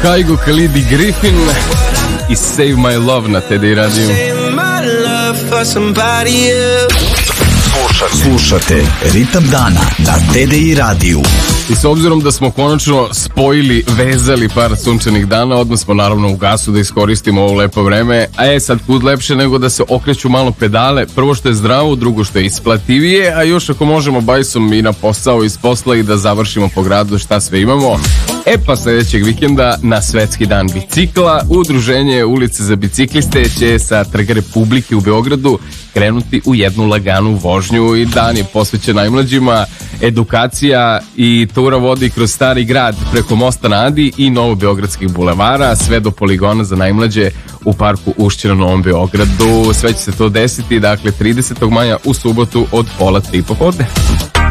Kaigo, Khalid i Griffin i Save My Love na TDI radiju. Slušate Ritam dana na TDI radiju. I s obzirom da smo konačno spojili, vezali par sunčanih dana, odmah smo naravno u gasu da iskoristimo ovo lepo vreme. A sad kud lepše nego da se okreću malo pedale. Prvo što je zdravo, drugo što je isplativije, a još ako možemo bajsom i na posao iz posla i da završimo po gradu šta sve imamo. Pa sljedećeg vikenda na Svetski dan bicikla Udruženje Ulice za bicikliste će sa Trga Republike u Beogradu krenuti u jednu laganu vožnju i dan je posvećen najmlađima. Edukacija i tura vodi kroz Stari grad preko mosta na Adi i Novobeogradskih bulevara sve do poligona za najmlađe u parku Ušće na Novom Beogradu. Sve će se to desiti, dakle 30. maja u subotu od 2:30 popodne.